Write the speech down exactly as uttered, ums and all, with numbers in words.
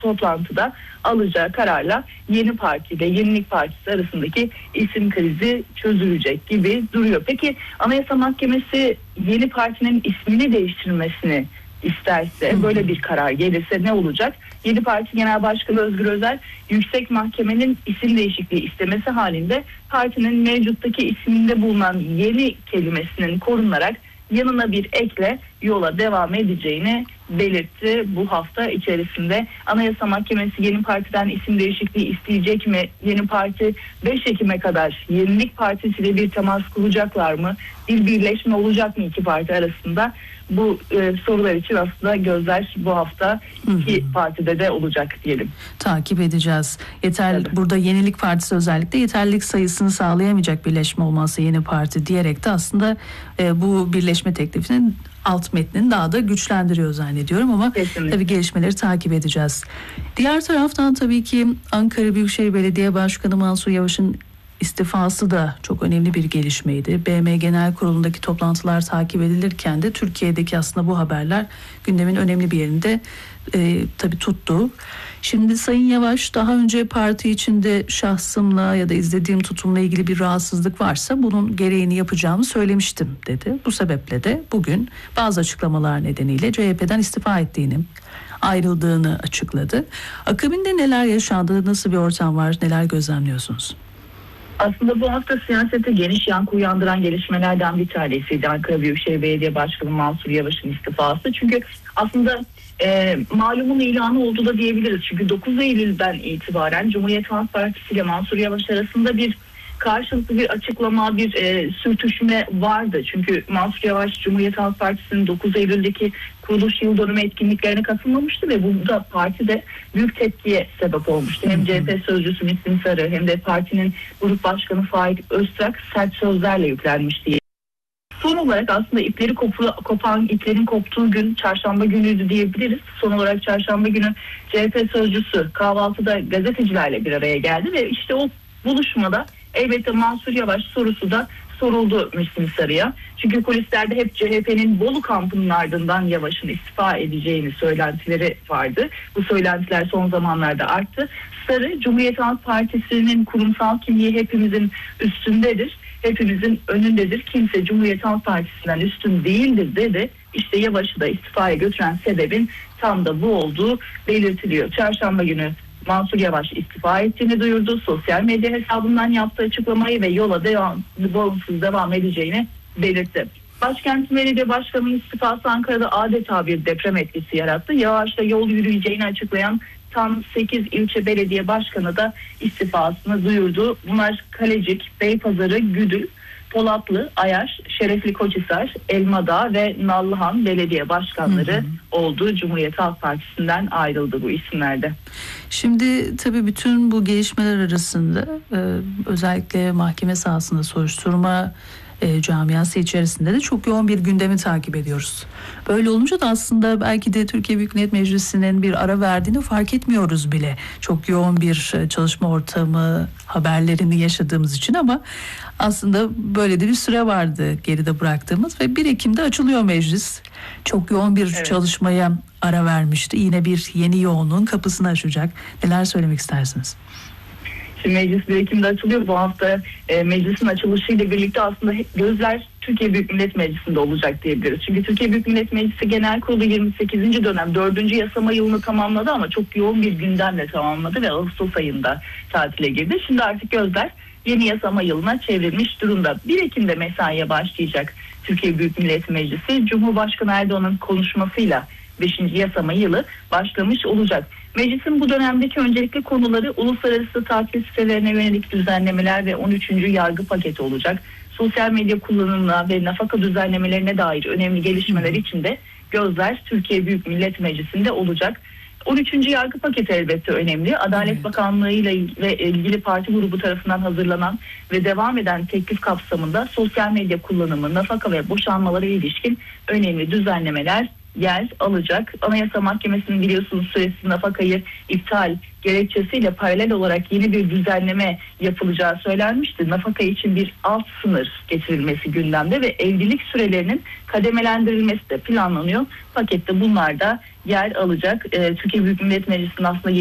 toplantıda alacağı kararla yeni parti ile Yenilik Partisi arasındaki isim krizi çözülecek gibi duruyor. Peki Anayasa Mahkemesi yeni partinin ismini değiştirmesini isterse, böyle bir karar gelirse ne olacak? Yeni Parti Genel Başkanı Özgür Özel, Yüksek Mahkemenin isim değişikliği istemesi halinde partinin mevcuttaki isminde bulunan yeni kelimesinin korunarak yanına bir ekle yola devam edeceğini belirtti. Bu hafta içerisinde Anayasa Mahkemesi yeni partiden isim değişikliği isteyecek mi? Yeni parti beş Ekim'e kadar Yenilik Partisi ile bir temas kuracaklar mı? Bir birleşme olacak mı iki parti arasında? Bu e, sorular için aslında gözler bu hafta iki hı hı. partide de olacak diyelim. Takip edeceğiz. Yeter, evet. Burada Yenilik Partisi özellikle yeterlilik sayısını sağlayamayacak birleşme olmazsa yeni parti diyerek de aslında e, bu birleşme teklifinin alt metnini daha da güçlendiriyor zannediyorum ama kesinlikle. Tabii gelişmeleri takip edeceğiz. Diğer taraftan tabii ki Ankara Büyükşehir Belediye Başkanı Mansur Yavaş'ın istifası da çok önemli bir gelişmeydi. B M Genel Kurulu'ndaki toplantılar takip edilirken de Türkiye'deki aslında bu haberler gündemin önemli bir yerinde e, tabii tuttu. Şimdi Sayın Yavaş daha önce parti içinde şahsımla ya da izlediğim tutumla ilgili bir rahatsızlık varsa bunun gereğini yapacağımı söylemiştim dedi. Bu sebeple de bugün bazı açıklamalar nedeniyle C H P'den istifa ettiğini, ayrıldığını açıkladı. Akabinde neler yaşandı, nasıl bir ortam var, neler gözlemliyorsunuz? Aslında bu hafta siyasete geniş yankı uyandıran gelişmelerden bir tanesiydi Ankara Büyükşehir Belediye Başkanı Mansur Yavaş'ın istifası. Çünkü aslında e, malumun ilanı oldu da diyebiliriz. Çünkü dokuz Eylül'den itibaren Cumhuriyet Halk Partisi ile Mansur Yavaş arasında bir karşılıklı bir açıklama, bir e, sürtüşme vardı. Çünkü Mansur Yavaş Cumhuriyet Halk Partisi'nin dokuz Eylül'deki kuruluş yıl dönümü etkinliklerine katılmamıştı ve bu da partide büyük tepkiye sebep olmuştu. Hem C H P sözcüsü Müslim Sarı hem de partinin grup başkanı Faik Öztrak sert sözlerle yüklenmişti. Son olarak aslında ipleri kopu, kopan, iplerin koptuğu gün çarşamba günüydü diyebiliriz. Son olarak çarşamba günü C H P sözcüsü kahvaltıda gazetecilerle bir araya geldi ve işte o buluşmada elbette Mansur Yavaş sorusu da soruldu Müslim Sarı'ya. Çünkü kulislerde hep C H P'nin Bolu kampının ardından Yavaş'ın istifa edeceğini söylentileri vardı. Bu söylentiler son zamanlarda arttı. Sarı, Cumhuriyet Halk Partisi'nin kurumsal kimliği hepimizin üstündedir, hepimizin önündedir. Kimse Cumhuriyet Halk Partisi'nden üstün değildir dedi. İşte Yavaş'ı da istifaya götüren sebebin tam da bu olduğu belirtiliyor. Çarşamba günü Mansur Yavaş istifa ettiğini duyurdu. Sosyal medya hesabından yaptığı açıklamayı ve yola devam, bağımsız devam edeceğini belirtti. Başkent Belediye Başkanı'nın istifası Ankara'da adeta bir deprem etkisi yarattı. Yavaş'ta yol yürüyeceğini açıklayan tam sekiz ilçe belediye başkanı da istifasını duyurdu. Bunlar Kalecik, Beypazarı, Güdül, Polatlı, Ayaş, Şerefli Koçhisar, Elmadağ ve Nallıhan belediye başkanları hı hı. oldu. Cumhuriyet Halk Partisi'nden ayrıldı bu isimlerde. Şimdi tabii bütün bu gelişmeler arasında özellikle mahkeme sahasında soruşturma E, camiası içerisinde de çok yoğun bir gündemi takip ediyoruz. Böyle olunca da aslında belki de Türkiye Büyük Millet Meclisi'nin bir ara verdiğini fark etmiyoruz bile. Çok yoğun bir çalışma ortamı, haberlerini yaşadığımız için ama aslında böyle de bir süre vardı geride bıraktığımız ve bir Ekim'de açılıyor meclis. Çok yoğun bir evet. çalışmaya ara vermişti. Yine bir yeni yoğunluğun kapısını açacak. Neler söylemek istersiniz? Şimdi meclis bir Ekim'de açılıyor. Bu hafta e, meclisin açılışıyla birlikte aslında gözler Türkiye Büyük Millet Meclisi'nde olacak diyebiliriz. Çünkü Türkiye Büyük Millet Meclisi Genel Kurulu yirmi sekizinci dönem dördüncü yasama yılını tamamladı ama çok yoğun bir gündemle tamamladı ve Ağustos ayında tatile girdi. Şimdi artık gözler yeni yasama yılına çevrilmiş durumda. bir Ekim'de mesaiye başlayacak Türkiye Büyük Millet Meclisi. Cumhurbaşkanı Erdoğan'ın konuşmasıyla beşinci yasama yılı başlamış olacak. Meclisin bu dönemdeki öncelikli konuları uluslararası tatil sitelerine yönelik düzenlemeler ve on üçüncü yargı paketi olacak. Sosyal medya kullanımına ve nafaka düzenlemelerine dair önemli gelişmeler için de gözler Türkiye Büyük Millet Meclisi'nde olacak. on üçüncü yargı paketi elbette önemli. Adalet evet. Bakanlığı ile ve ilgili parti grubu tarafından hazırlanan ve devam eden teklif kapsamında sosyal medya kullanımı, nafaka ve boşanmalara ilişkin önemli düzenlemeler yer alacak. Anayasa Mahkemesi'nin biliyorsunuz süresiz nafakayı iptal gerekçesiyle paralel olarak yeni bir düzenleme yapılacağı söylenmişti. Nafaka için bir alt sınır getirilmesi gündemde ve evlilik sürelerinin kademelendirilmesi de planlanıyor. Pakette bunlar da yer alacak. Ee, Türkiye Büyük Millet Meclisi'nin aslında